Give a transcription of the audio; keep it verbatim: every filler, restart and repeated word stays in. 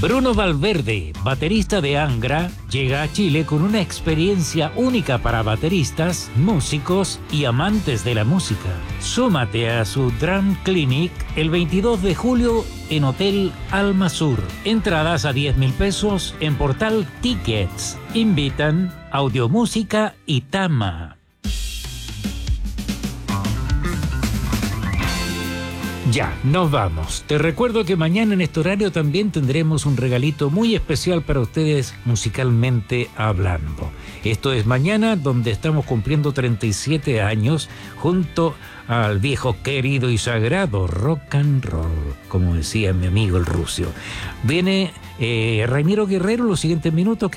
Bruno Valverde, baterista de Angra, llega a Chile con una experiencia única para bateristas, músicos y amantes de la música. Súmate a su Drum Clinic el veintidós de julio en Hotel Alma Sur. Entradas a diez mil pesos en Portal Tickets. Invitan Audiomúsica y Tama. Ya, nos vamos. Te recuerdo que mañana en este horario también tendremos un regalito muy especial para ustedes musicalmente hablando. Esto es mañana, donde estamos cumpliendo treinta y siete años junto al viejo querido y sagrado rock and roll, como decía mi amigo el Rucio. Viene eh, Ramiro Guerrero los siguientes minutos.